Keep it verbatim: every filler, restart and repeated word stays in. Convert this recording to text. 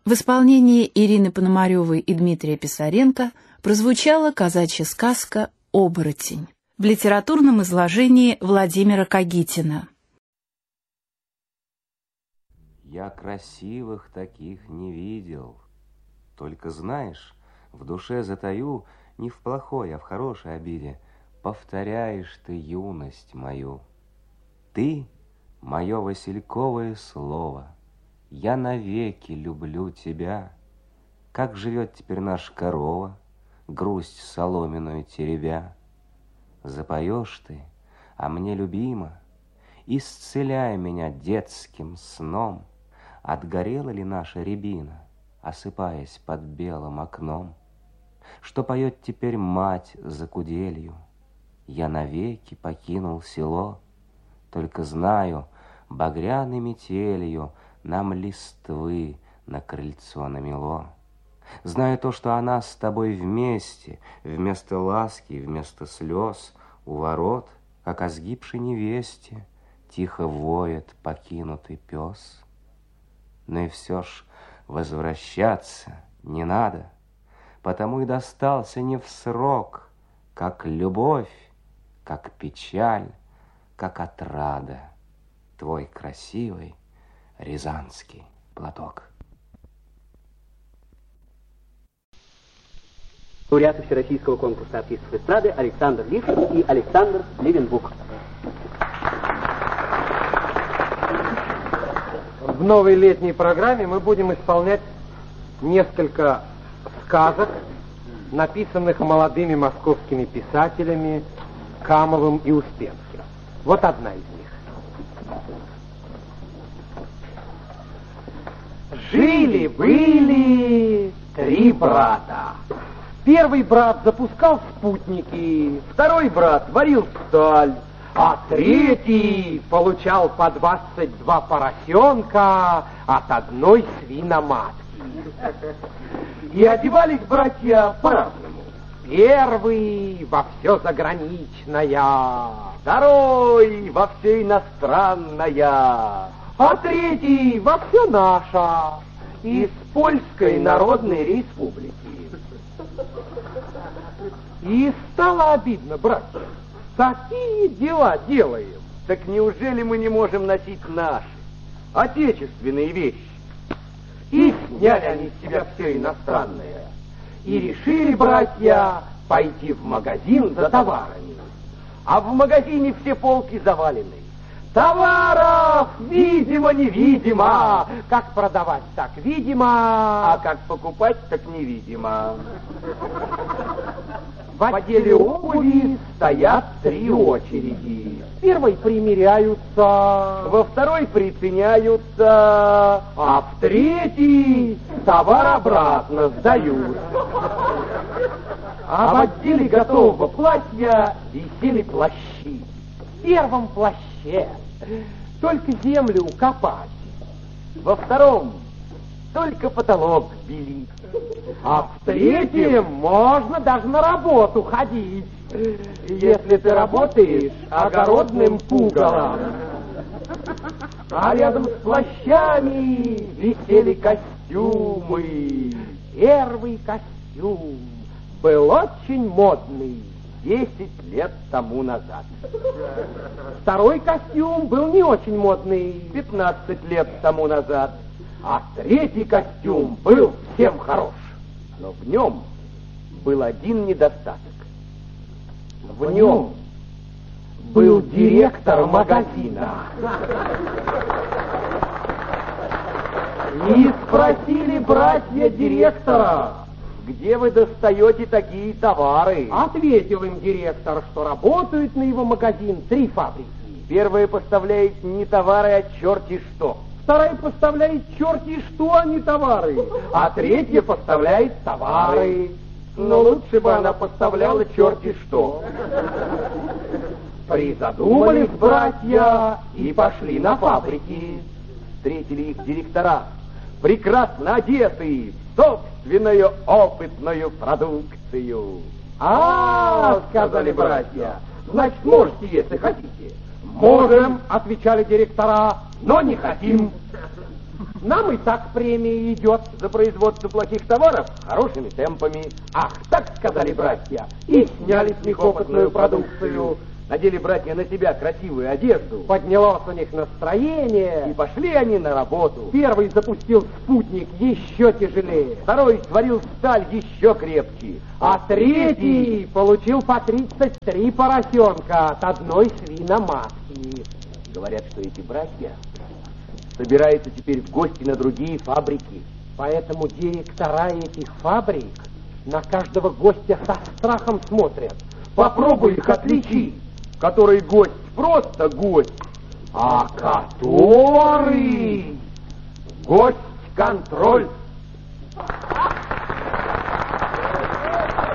В исполнении Ирины Пономаревой и Дмитрия Писаренко прозвучала казачья сказка «Оборотень» в литературном изложении Владимира Кагитина. Я красивых таких не видел. Только знаешь, в душе затаю не в плохой, а в хорошей обиде. Повторяешь ты юность мою. Ты — мое васильковое слово. Я навеки люблю тебя. Как живет теперь наша корова, грусть соломенную теребя. Запоешь ты, а мне любима, исцеляй меня детским сном. Отгорела ли наша рябина, осыпаясь под белым окном? Что поет теперь мать за куделью? Я навеки покинул село, только знаю, багряной метелью нам листвы на крыльцо намело. Знаю то, что она с тобой вместе, вместо ласки, вместо слез, у ворот, как о сгибшей невесте, тихо воет покинутый пес. Но и все ж возвращаться не надо, потому и достался не в срок, как любовь, как печаль, как отрада, твой красивый рязанский платок. Лауреаты Всероссийского конкурса артистов эстрады Александр Лившин и Александр Левенбук. В новой летней программе мы будем исполнять несколько сказок, написанных молодыми московскими писателями Камовым и Успенским. Вот одна из них. Жили-были три брата. Первый брат запускал спутники, второй брат варил сталь, а третий получал по двадцать два поросенка от одной свиноматки. И одевались братья по-разному. Первый во все заграничное, второй во все иностранное, а третий во все наше, из Польской Народной Республики. И стало обидно, братья. Такие дела делаем. Так неужели мы не можем носить наши, отечественные вещи? И сняли они с себя все иностранное. И решили, братья, пойти в магазин за товарами. А в магазине все полки завалены. Товаров, видимо-невидимо. Как продавать, так видимо. А как покупать, так невидимо. В отделе обуви стоят три очереди. В первой примеряются, во второй приценяются, а в третьей товар обратно сдают. А в отделе готового платья висели плащи. В первом плаще только землю копать, во втором только потолок белить, а в третьем можно даже на работу ходить, если ты работаешь огородным пугалом. А рядом с плащами висели костюмы. Первый костюм был очень модный десять лет тому назад. Второй костюм был не очень модный пятнадцать лет тому назад. А третий костюм был всем хорош. Но в нем был один недостаток. В нем был директор магазина. И спросили братья директора: где вы достаете такие товары? Ответил им директор, что работают на его магазин три фабрики. Первая поставляет не товары, а черти что. Вторая поставляет черти что, а не товары. А третья поставляет товары. Но лучше бы она поставляла черти что. Призадумались братья и пошли на фабрики. Встретили их директора, прекрасно одетые, собственную опытную продукцию. А, сказали братья, значит, можете, если хотите. Можем, отвечали директора, но не хотим. Нам и так премия идет. За производство плохих товаров хорошими темпами. Ах, так сказали братья. И сняли с них опытную продукцию. Надели братья на себя красивую одежду. Поднялось у них настроение. И пошли они на работу. Первый запустил спутник еще тяжелее. Второй сварил сталь еще крепче. А третий получил по тридцать три поросенка от одной свиноматки. Говорят, что эти братья собираются теперь в гости на другие фабрики. Поэтому директора этих фабрик на каждого гостя со страхом смотрят. Попробуй их отличи. Который гость просто гость, а который гость-контроль.